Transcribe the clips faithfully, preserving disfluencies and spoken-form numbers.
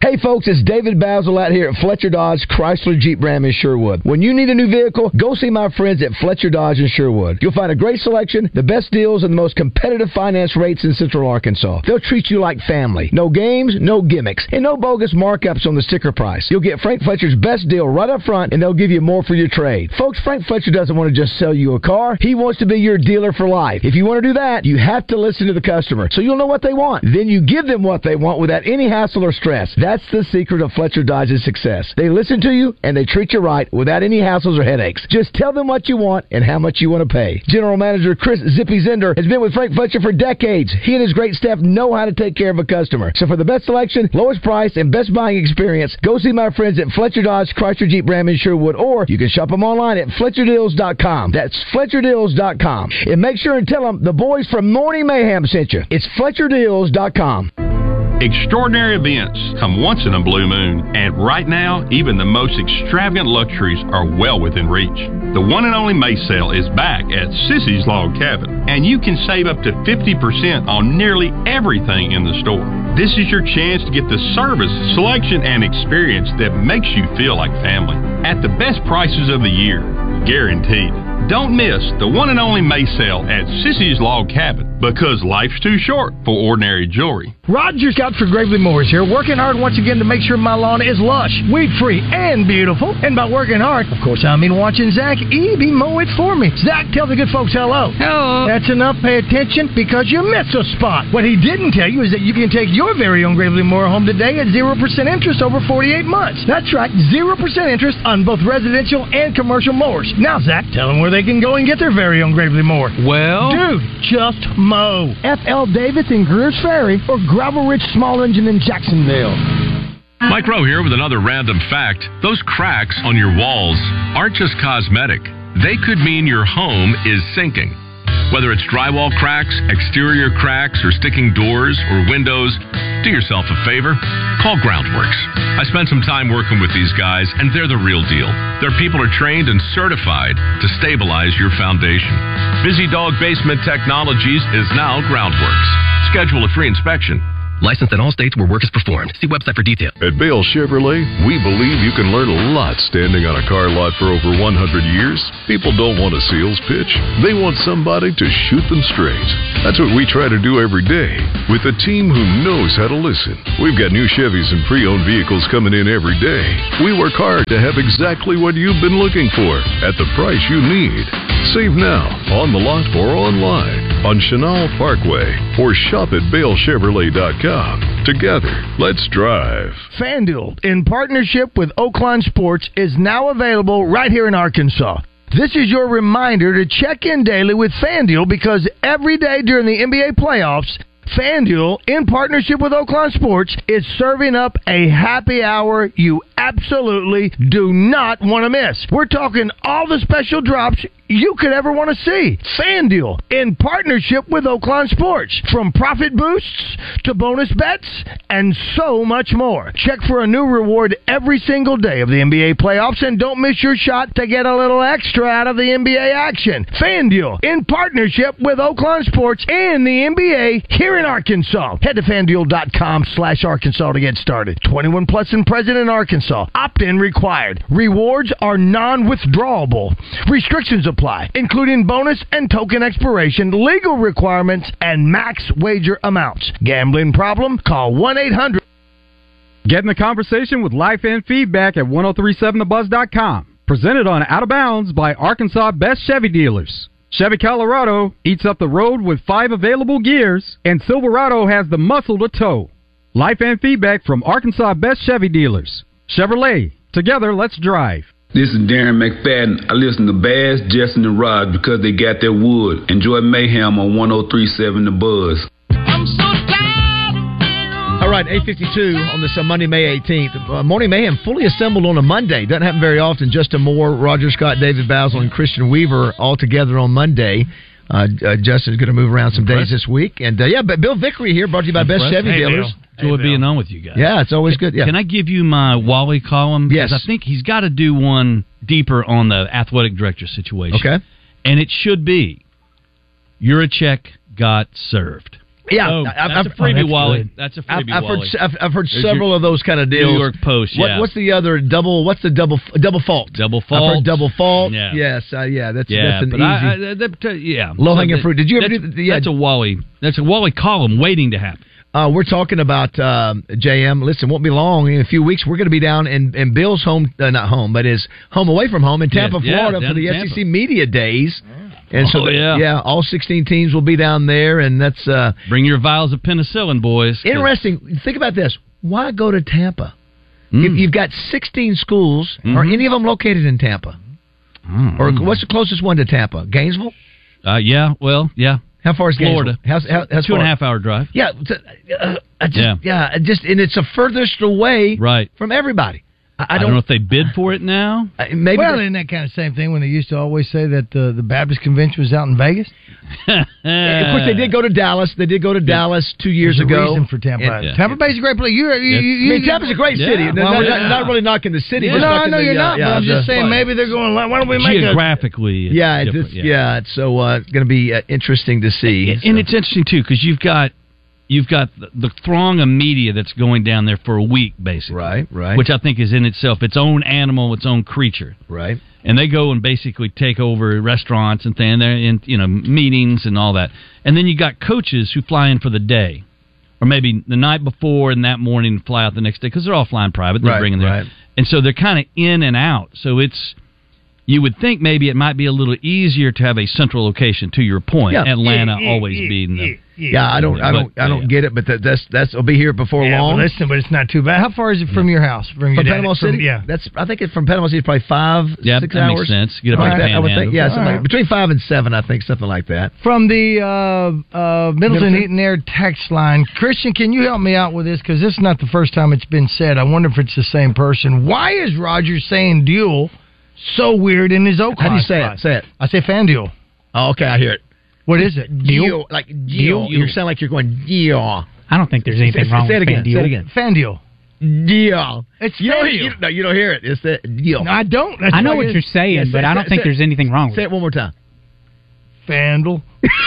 Hey folks, it's David Basil out here at Fletcher Dodge Chrysler Jeep Ram in Sherwood. When you need a new vehicle, go see my friends at Fletcher Dodge in Sherwood. You'll find a great selection, the best deals, and the most competitive finance rates in Central Arkansas. They'll treat you like family. No games, no gimmicks, and no bogus markups on the sticker price. You'll get Frank Fletcher's best deal right up front, and they'll give you more for your trade. Folks, Frank Fletcher doesn't want to just sell you a car. He wants to be your dealer for life. If you want to do that, you have to listen to the customer, so you'll know what they want. Then you give them what they want without any hassle or stress. That's the secret of Fletcher Dodge's success. They listen to you, and they treat you right without any hassles or headaches. Just tell them what you want and how much you want to pay. General Manager Chris Zippy Zender has been with Frank Fletcher for decades. He and his great staff know how to take care of a customer. So for the best selection, lowest price, and best buying experience, go see my friends at Fletcher Dodge Chrysler Jeep Ram in Sherwood, or you can shop them online at Fletcher Deals dot com. That's Fletcher Deals dot com. And make sure and tell them the boys from Morning Mayhem sent you. It's Fletcher Deals dot com. Extraordinary events come once in a blue moon, and right now, even the most extravagant luxuries are well within reach. The one and only May sale is back at Sissy's Log Cabin, and you can save up to fifty percent on nearly everything in the store. This is your chance to get the service, selection, and experience that makes you feel like family at the best prices of the year, guaranteed. Don't miss the one and only May sale at Sissy's Log Cabin, because life's too short for ordinary jewelry. Roger Scott for Gravely Mowers here, working hard once again to make sure my lawn is lush, weed-free, and beautiful. And by working hard, of course, I mean watching Zach Eby mow it for me. Zach, tell the good folks hello. Hello. That's enough. Pay attention, because you missed a spot. What he didn't tell you is that you can take your very own Gravely Mower home today at zero percent interest over forty-eight months. That's right, zero percent interest on both residential and commercial mowers. Now, Zach, tell them where they can go and get their very own Gravely Mower. Well, dude, just mow. F L Davis in Greers Ferry or Gravel Ridge Small Engine in Jacksonville. Mike Rowe here with another random fact. Those cracks on your walls aren't just cosmetic. They could mean your home is sinking. Whether it's drywall cracks, exterior cracks, or sticking doors or windows, do yourself a favor. Call Groundworks. I spent some time working with these guys, and they're the real deal. Their people are trained and certified to stabilize your foundation. Busy Dog Basement Technologies is now Groundworks. Schedule a free inspection. Licensed in all states where work is performed. See website for details. At Bale Chevrolet, we believe you can learn a lot standing on a car lot for over one hundred years. People don't want a sales pitch. They want somebody to shoot them straight. That's what we try to do every day with a team who knows how to listen. We've got new Chevys and pre-owned vehicles coming in every day. We work hard to have exactly what you've been looking for at the price you need. Save now, on the lot or online, on Chenal Parkway, or shop at Bale Chevrolet dot com. Together, let's drive. FanDuel, in partnership with Oakland Sports, is now available right here in Arkansas. This is your reminder to check in daily with FanDuel, because every day during the N B A playoffs, FanDuel, in partnership with Oakland Sports, is serving up a happy hour you absolutely do not want to miss. We're talking all the special drops you could ever want to see. FanDuel, in partnership with Oakland Sports. From profit boosts to bonus bets and so much more. Check for a new reward every single day of the N B A playoffs, and don't miss your shot to get a little extra out of the N B A action. FanDuel, in partnership with Oakland Sports and the N B A here in Arkansas. Head to FanDuel.com slash Arkansas to get started. twenty-one plus and present in Arkansas. Opt-in required. Rewards are non-withdrawable. Restrictions apply, including bonus and token expiration, legal requirements, and max wager amounts. Gambling problem? Call one eight hundred. Get in the conversation with Life and Feedback at ten thirty-seven the buzz dot com. Presented on Out of Bounds by Arkansas Best Chevy Dealers. Chevy Colorado eats up the road with five available gears, and Silverado has the muscle to tow. Life and Feedback from Arkansas Best Chevy Dealers. Chevrolet. Together, let's drive. This is Darren McFadden. I listen to Bass, Justin, and Rod because they got their wood. Enjoy Mayhem on ten thirty-seven The Buzz. I'm so tired. All right, eight fifty-two on this uh, Monday, May eighteenth. Uh, Morning Mayhem fully assembled on a Monday. Doesn't happen very often. Justin Moore, Roger Scott, David Basil, and Christian Weaver all together on Monday. Uh, uh, Justin's going to move around some days this week. And, uh, yeah, but Bill Vickery here, brought to you by Best Chevy hey, Dealers. Joy hey, being on with you guys. Yeah, it's always good. Yeah. Can I give you my Wally column? Yes. Because I think he's got to do one deeper on the athletic director situation. Okay. And it should be, Yurachek got served. Yeah, Oh, I've, that's I've, a freebie, oh, that's Wally. good. That's a I've, freebie, I've Wally. heard I've, I've heard There's several your of those kind of deals. New York Post, What, yeah. what's the other double? What's the double double fault? Double I've fault. heard double fault. Yeah. Yes, uh, yeah. That's Yeah, that's an but easy I, I, that, uh, yeah, low hanging that- fruit. Did you ever that's, do? The, yeah, that's a Wally. That's a Wally column waiting to happen. Uh, we're talking about um, J M. Listen, won't be long. In a few weeks, we're going to be down in, in Bill's home, uh, not home, but his home away from home in Tampa, Yeah, yeah, Florida, down for the in S E C Tampa. Media Days. And Oh, so, the- yeah. yeah, all sixteen teams will be down there, and that's uh, Bring your vials of penicillin, boys. interesting. Think about this: why go to Tampa? Mm. If you've got sixteen schools, Mhm. are any of them located in Tampa? Mm. Or what's the closest one to Tampa? Gainesville? Uh, yeah, well, yeah. How far is Florida? Gainesville? How's, how, how's Two and a far? half hour drive. Yeah, t- uh, I just, Yeah. yeah, I just, and it's the furthest away Right. from everybody. I, I I don't, don't know if they bid for it now. I- maybe well, they- isn't that kind of same thing when they used to always say that uh, the Baptist convention was out in Vegas? of course, they did go to Dallas. They did go to Dallas two years There's a ago. reason for Tampa. And- Yeah. Tampa Bay's a great place. You're, you, Yeah. you, I you, mean, Tampa's a great Yeah. city. Well, not, yeah. not, not really knocking the city. Yeah. just No, I knocking know the, you're uh, not, yeah, but I'm just the- saying maybe they're going, why don't we make a... Geographically, it's Yeah, it's, different, it's, yeah. it's so uh, it's going to be uh, interesting to see. And so. it's interesting too because you've got you've got the, the throng of media that's going down there for a week, basically. Right, right. Which I think is in itself its own animal, its own creature. Right. And they go and basically take over restaurants and things, they're in you know meetings and all that. And then you got coaches who fly in for the day, or maybe the night before and that morning fly out the next day because they're all flying private. They're Right, bringing their right. and so they're kind of in and out. So it's. You would think maybe it might be a little easier to have a central location. To your point, Yeah. Atlanta always being the Yeah, I don't, I don't, But, I don't yeah. get it, but that, that's that's. I'll be here before Yeah, long. but listen, but it's not too bad. How far is it from your house? From, your From dad- Panama from- City, yeah. that's. I think it's from Panama City. It's probably five, Yeah, six that hours. makes sense. Get up Something on like the that, I would think. Panhandle. Yeah, something All like, right. between five and seven, I think, something like that. From the uh, uh, Middleton, Middleton? Heat and Air text line, Christian, can you help me out with this? Because this is not the first time it's been said. I wonder if it's the same person. Why is Roger saying duel so weird in his Oakland? How do you say it? Say it. I say fan duel. Oh, okay, I hear it. What is it? Deal, like deal. You sound like you're going deal. I don't think there's anything say, wrong say it with again. fan deal. Say it again. Fan duel. Deal. It's You don't, fan hear, deal. you, no, you don't hear it. It's the deal. No, I don't. That's I know why what it you're is. saying, Yeah, say- but I don't say- think say- there's anything wrong with Say it. it one more time. Fandle.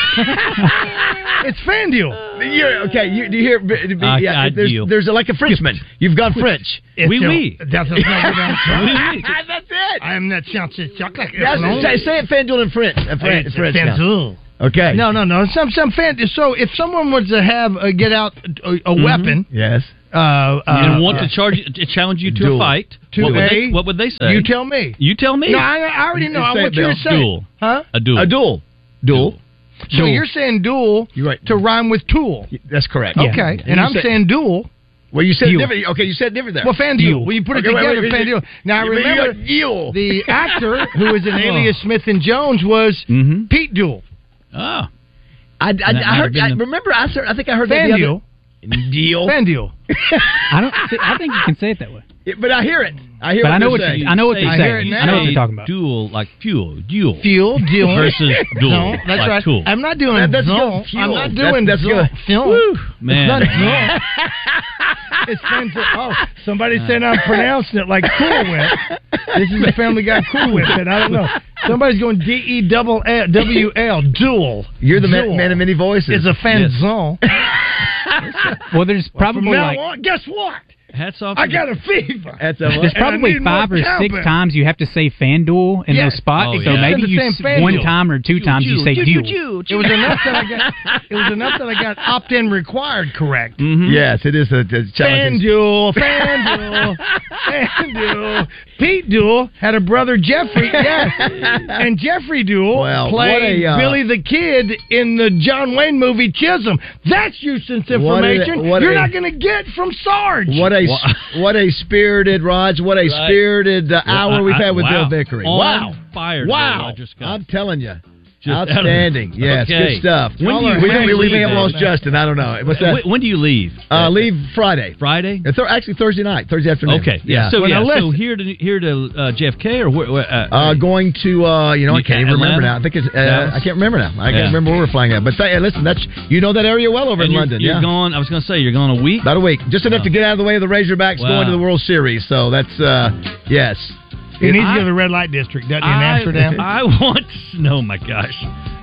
It's fan deal. You're, okay, you, do you hear? b- b- I- yeah, I there's, deal. there's like a Frenchman. You've gone French. It's Oui, a- oui. That's a, That's it. I am not chances chocolate. That's, say, say it, FanDuel in French. Uh, French, It's French now. FanDuel. Okay. No, no, no. Some some fan. So if someone was to have uh, get out a, a weapon, Yes. uh, uh, and want uh, to charge to challenge you to Duel. a fight, To what would, a- they, what would they say? you tell me. You tell me. No, I, I already know. I Say want it, you to Bill. say. Duel. Huh? A duel. A duel. Duel. So Duel. you're saying duel You're right. to rhyme with tool. That's correct. Okay, and, you I'm said- saying duel. Well, you said it Duel. different. Okay, you said it different there. Well, fan duel. When you put it Okay, wait, together, wait, wait, fan duel. Now I You mean you remember got duel. the actor who was in Alias Smith and Jones was Mhm. Pete Duel. Oh. I, I, That I might heard. have I been the- remember. I, heard- I think I heard Fan that the duel. other. Deal. Fan duel. I don't. See, I think you can say it that way. Yeah, but I hear it. I hear But what I know you're what saying. you- I know what Say- they're I hear saying. it I know what say they're talking about. Duel, like fuel, duel. Fuel, duel. Versus duel, No, that's like right. tool. I'm not doing That- that's duel. good. Fuel. I'm not That's- doing that's duel. good. Fuel. Woo, man. It's not duel. It's fan duel. Oh, somebody said I'm pronouncing it like Cool Whip. This is a Family Guy Cool Whip, and I don't know. Somebody's going D E double L W L duel. You're the man, Duel. man of many voices. It's a fan zone. Well, there's probably From now like on, guess what? Hats off. I to got the- a fever. That's a, there's I probably need more five or six cowbell. times you have to say FanDuel in Yeah. those spots. Oh, so yeah. maybe It's the you same s- FanDuel. one time or two times you say duel. It was enough that I got. It was enough that I got opt-in required correct. Mhm. Yes, it is a, a challenge. FanDuel, FanDuel, FanDuel. Pete Duel had a brother Jeffrey, yes, and Jeffrey Duel Well, played what a, uh, Billy the Kid in the John Wayne movie Chisholm. That's useless What a- information. what You're a- not going to get from Sarge. What a what a spirited, Raj. What a Right. spirited uh, hour Well, I- we've I- had with wow. Bill Vickery. On Wow, fire, wow! Roger Scott. I'm telling you, Just- outstanding. Yes, Okay. good stuff. When do you- we, when do we, you we may leave have then? lost Justin. I don't know. What's that? When, when do you leave? Uh, leave Friday. Friday. Uh, th- actually, Thursday night, Thursday afternoon. Okay. Yeah. So Well, yeah. now So listen. here to here to uh, J F K or where? where, uh, Uh, going to uh, you know I You can't even Atlanta? remember now. I think it's uh, Dallas? I can't remember now. I Yeah. can't remember where we're flying at. But th- listen, that's you know that area well over and in you're, London. You're yeah, gone. I was going to say you're gone a week. about a week, just enough Wow. to get out of the way of the Razorbacks Wow. going to the World Series. So that's uh, yes. He needs to I- go to the red light district, doesn't he, in I, Amsterdam? I want to know. My gosh,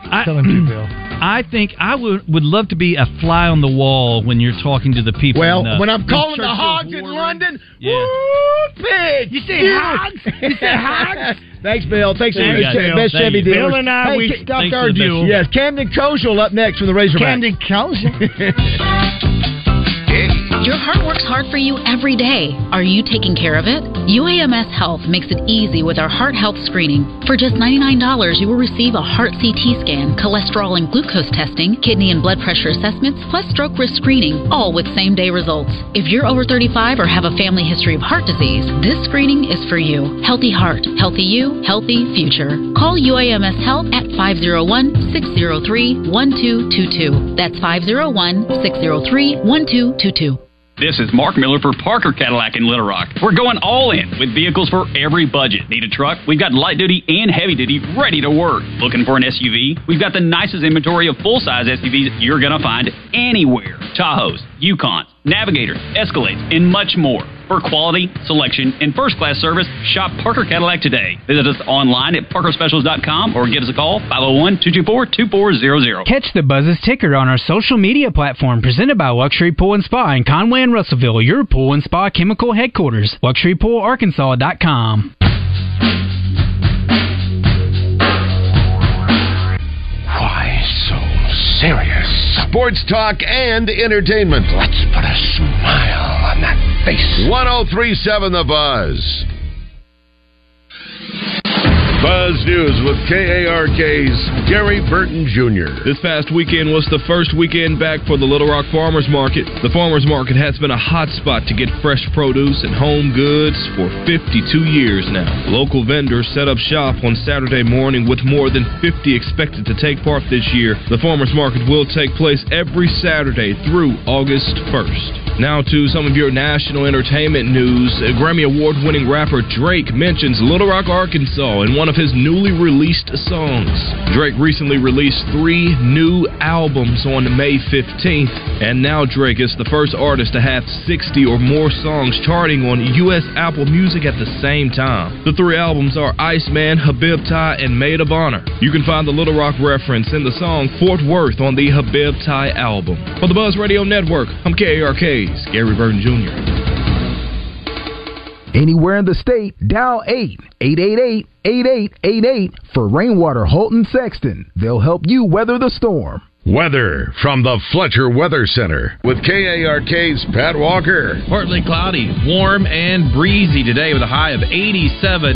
I, Tell him to, Bill. I think I would would love to be a fly on the wall when you're talking to the people. Well, in, uh, when I'm calling the Churchill hogs in War London, Yeah. woo, pig! You say hogs? You say hogs? Thanks, Bill. Thanks for Thank the you, Bill. best Thank Chevy you. dealers. Bill and I, Hey, we Ca- stopped thanks our for the best- duel. Yes, Camden Kosiel up next from the Razorbacks. Camden Kosiel. Your heart works hard for you every day. Are you taking care of it? U A M S Health makes it easy with our heart health screening. For just ninety-nine dollars, you will receive a heart C T scan, cholesterol and glucose testing, kidney and blood pressure assessments, plus stroke risk screening, all with same-day results. If you're over thirty-five or have a family history of heart disease, this screening is for you. Healthy heart, healthy you, healthy future. Call U A M S Health at five oh one, six oh three, one two two two. That's five oh one, six oh three, one two two two. This is Mark Miller for Parker Cadillac in Little Rock. We're going all in with vehicles for every budget. Need a truck? We've got light duty and heavy duty ready to work. Looking for an S U V? We've got the nicest inventory of full-size S U Vs you're going to find anywhere. Tahoes, Yukons, Navigators, Escalades, and much more. For quality, selection, and first-class service, shop Parker Cadillac today. Visit us online at parker specials dot com or give us a call, five oh one, two two four, two four zero zero. Catch the Buzz's ticker on our social media platform presented by Luxury Pool and Spa in Conway and Russellville, your pool and spa chemical headquarters. luxury pool arkansas dot com. Why so serious? Sports talk and entertainment. Let's put a smile on that face. one oh three point seven The Buzz. Buzz News with K A R K's Gary Burton Junior This past weekend was the first weekend back for the Little Rock Farmers Market. The Farmers Market has been a hot spot to get fresh produce and home goods for fifty-two years now. Local vendors set up shop on Saturday morning with more than fifty expected to take part this year. The Farmers Market will take place every Saturday through August first. Now to some of your national entertainment news. Grammy Award-winning rapper Drake mentions Little Rock, Arkansas in one of his newly released songs. Drake recently released three new albums on May fifteenth, and now Drake is the first artist to have sixty or more songs charting on U S Apple Music at the same time. The three albums are Iceman, Habibti, and Maid of Honor. You can find the Little Rock reference in the song Fort Worth on the Habibti album. For the Buzz Radio Network, I'm K A R K's Gary Burton Junior Anywhere in the state, dial eight eight eight eight, eight eight eight eight for Rainwater Holton Sexton. They'll help you weather the storm. Weather from the Fletcher Weather Center with K A R K's Pat Walker. Partly cloudy, warm and breezy today with a high of eighty-seven.